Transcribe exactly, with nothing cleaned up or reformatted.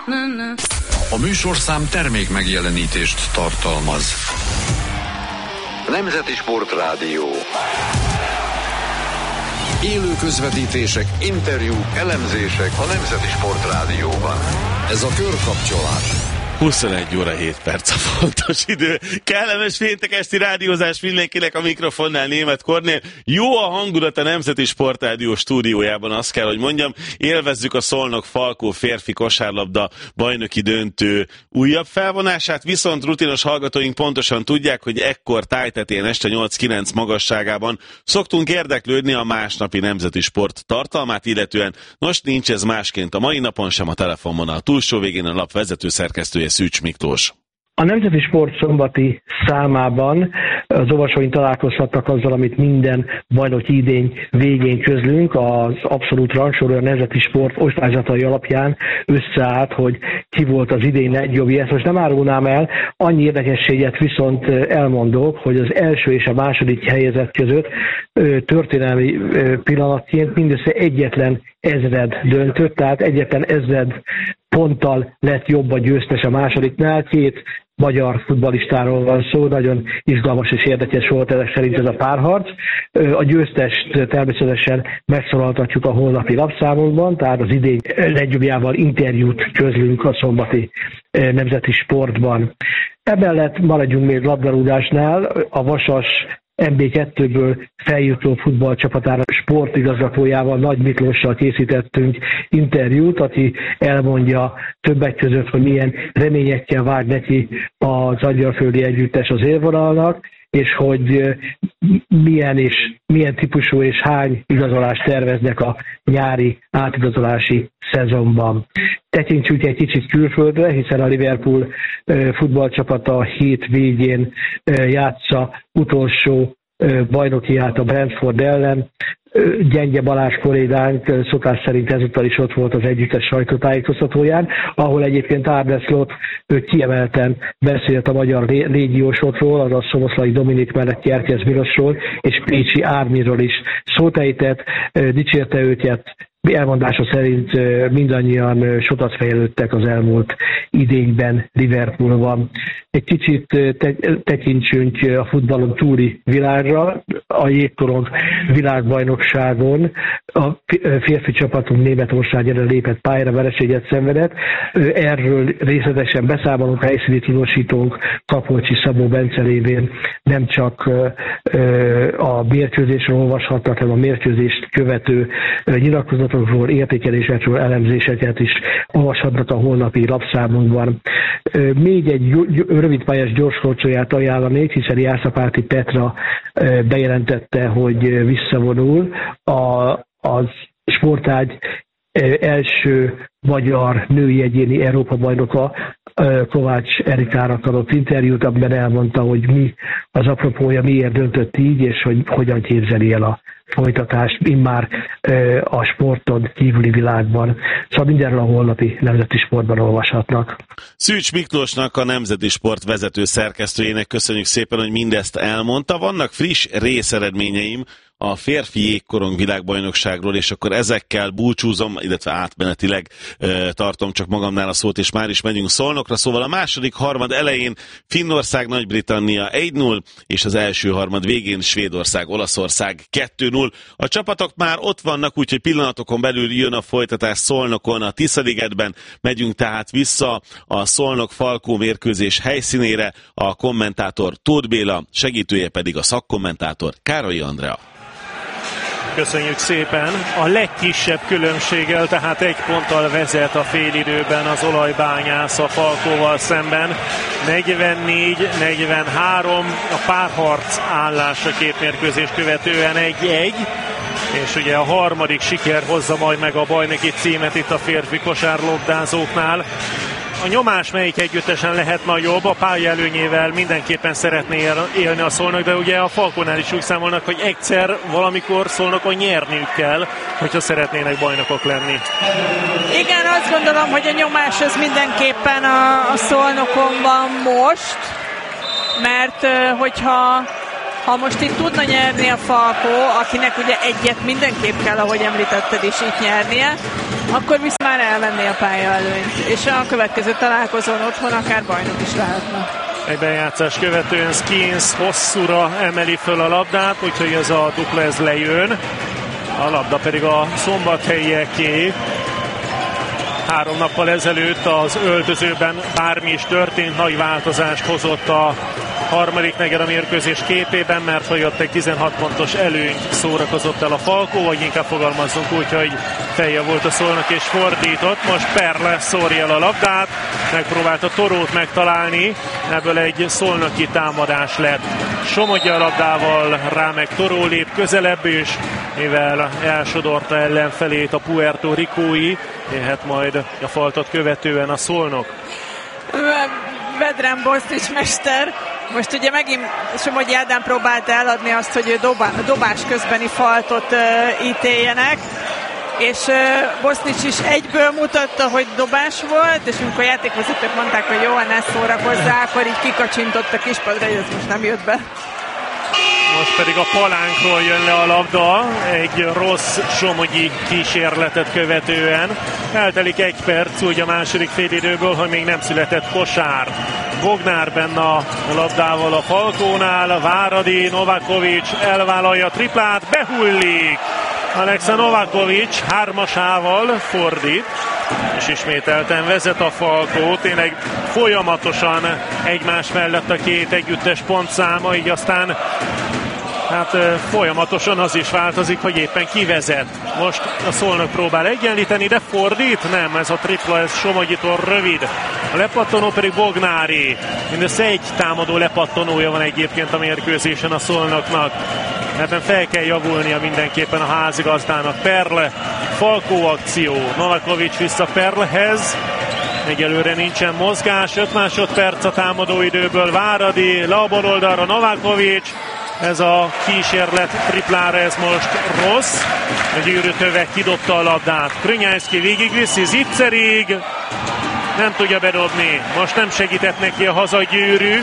A műsorszám termék megjelenítést tartalmaz. Nemzeti Sportrádió. Élő közvetítések, interjúk, elemzések a Nemzeti Sportrádióban. Ez a körkapcsolás. huszonegy óra hét perc a fontos idő. Kellemes péntek esti rádiózás mindenkinek, a mikrofonnál Németh Kornél. Jó a hangulat a Nemzeti Sportrádió stúdiójában, azt kell, hogy mondjam. Élvezzük a Szolnok-Falkó férfi kosárlabda bajnoki döntő újabb felvonását, viszont rutinos hallgatóink pontosan tudják, hogy ekkor tájtetén este nyolc-kilenc magasságában szoktunk érdeklődni a másnapi nemzeti sport tartalmát illetően. Most nincs ez másként a mai napon sem, a telefonvonal túlsó végén a lap vezető szerkesztője, Szűcs Miklós. A Nemzeti Sport szombati számában az olvasóink találkozhattak azzal, amit minden bajnoki idény végén közlünk. Az abszolút rangsoroló Nemzeti Sport osztályzatai alapján összeállt, hogy ki volt az idény legjobbja. Ezt most nem árulnám el, annyi érdekességet viszont elmondok, hogy az első és a második helyezett között történelmi pillanatként mindössze egyetlen ezred döntött, tehát egyetlen ezred ponttal lett jobb a győztes a másodiknál. Két magyar futballistáról van szó, nagyon izgalmas és érdekes volt ezek szerint ez a párharc. A győztest természetesen megszólaltatjuk a holnapi lapszámunkban, tehát az idény legjobbjával interjút közlünk a szombati Nemzeti Sportban. Emellett maradjunk még labdarúgásnál, a Vasas em bé kettőből feljutó futballcsapatának sportigazgatójával, Nagy Miklóssal készítettünk interjút, aki elmondja többek között, hogy milyen reményekkel vág neki az angyalföldi együttes az élvonalnak, és hogy milyen, és, milyen típusú és hány igazolást terveznek a nyári átigazolási szezonban. Tekintsünk egy kicsit külföldre, hiszen a Liverpool futballcsapata a hét végén játsza utolsó bajnokiát a Brentford ellen. Gyenge Balázs kollégánk szokás szerint ezúttal is ott volt az együttes sajtótájékoztatóján, ahol egyébként Arne Slot kiemelten beszélt a magyar légiósokról, azaz Szoboszlai Dominik mellett Jerkez Milosról és Pécsi Ármiról is szót ejtett, dicsérte őket. Elmondása szerint mindannyian sokat fejlődtek az elmúlt idényben Liverpoolban. Egy kicsit tekintsünk a futballon túli világra. A jégkorong világbajnokságon a férfi csapatunk Németország ellen lépett pályára, vereséget szenvedett. Erről részletesen beszámolunk, helyszíni tudósítónk Kapolcsi Szabó Bence révén nem csak a mérkőzésről olvashatnak, hanem a mérkőzést követő nyilatkozatokról, értékelésekről, elemzéseket is olvashatnak a holnapi lapszámunkban. Még egy rövidpályás gyorskorcsolyát ajánlanék, hiszen Jászapáti Petra bejelentette, hogy visszavonul. A, az sportág első magyar női egyéni Európa-bajnoka Kovács Erikának adott interjút, amiben elmondta, hogy mi az apropója, miért döntött így, és hogy hogyan képzeli el a folytatást immár a sporton kívüli világban. Szóval mindenről a holnapi Nemzeti Sportban olvashatnak. Szűcs Miklósnak, a Nemzeti Sport vezető szerkesztőjének köszönjük szépen, hogy mindezt elmondta. Vannak friss részeredményeim a férfi jégkorong világbajnokságról, és akkor ezekkel búcsúzom, illetve átmenetileg e, tartom csak magamnál a szót, és már is megyünk Szolnokra. Szóval a második harmad elején Finnország, Nagy-Britannia egy null, és az első harmad végén Svédország, Olaszország kettő null. A csapatok már ott vannak, úgyhogy pillanatokon belül jön a folytatás Szolnokon, a Tiszaligetben. Megyünk tehát vissza a Szolnok-Falkó mérkőzés helyszínére, a kommentátor Tóth Béla, segítője pedig a szakkommentátor Károly Andrea. Köszönjük szépen. A legkisebb különbséggel, tehát egy ponttal vezet a félidőben az olajbányász a Falkóval szemben. negyvennégy negyvenhárom a párharc állás a két mérkőzés követően egy egy. És ugye a harmadik siker hozza majd meg a bajnoki címet itt a férfi kosárlabdázóknál. A nyomás melyik együttesen lehet nagyobb, a pálya előnyével mindenképpen szeretné élni a Szolnok, de ugye a Falkónál is úgy számolnak, hogy egyszer valamikor Szolnokon nyerniük kell, hogyha szeretnének bajnokok lenni. Igen, azt gondolom, hogy a nyomás az mindenképpen a, a Szolnokon van most, mert hogyha Ha most itt tudna nyerni a Falkó, akinek ugye egyet mindenképp kell, ahogy említetted is, itt nyernie, akkor viszont már elvenné a pálya előnyt, és a következő találkozón otthon akár bajnok is lehetne. Egy bejátszás követően Skins hosszúra emeli föl a labdát, úgyhogy ez a dupla ez lejön. A labda pedig a szombathelyieké. Három nappal ezelőtt az öltözőben bármi is történt, nagy változást hozott a harmadik negyed a mérkőzés képében, mert hogy ott egy tizenhat pontos előnyt szórakozott el a Falkó, vagy inkább fogalmazzunk úgy, hogy feje volt a Szolnok és fordított. Most Perle szórja el a labdát, megpróbálta Torót megtalálni, ebből egy szolnoki támadás lett. Somogya a labdával, rá meg Toró lép közelebb, és mivel elsodorta ellenfelét a Puerto Ricói, jöhet majd a faltot követően a Szolnok. Vedrán Bosztics mester, most ugye megint Somogyi Ádám próbálta eladni azt, hogy dobá, dobás közbeni faltot uh, ítéljenek, és uh, Bosztics is egyből mutatta, hogy dobás volt, és amikor a játékvezetők mondták, hogy jó, ne szórakozzák, akkor így kikacsintott a kispadra, hogy ez most nem jött be. Most pedig a palánkról jön le a labda, egy rossz somogyi kísérletet követően. Eltelik egy perc, úgy a második félidőből, hogy még nem született kosár. Bognár benne a labdával a Falkónál, Váradi, Novakovics elvállalja a triplát, behullik. Alexa Novakovics hármasával fordít, és ismételten vezet a Falkó, tényleg folyamatosan egymás mellett a két együttes pontszáma, így aztán hát folyamatosan az is változik, hogy éppen ki vezet. Most a Szolnok próbál egyenlíteni, de fordít? Nem, ez a tripla, ez Somogyitól rövid. A lepattanó pedig Bognári. Mindössze egy támadó lepattanója van egyébként a mérkőzésen a Szolnoknak. Ebben fel kell javulnia mindenképpen a házigazdának. Perle, Falkó akció. Novakovics vissza Perlehez. Egyelőre nincsen mozgás. öt másodperc a támadóidőből. Váradi, le a bal oldalra Novakovics. Ez a kísérlet triplára, ez most rossz. A gyűrűtöve kidobta a labdát. Krünyászki végigviszi Zipcerig. Nem tudja bedobni. Most nem segített neki a hazagyűrű.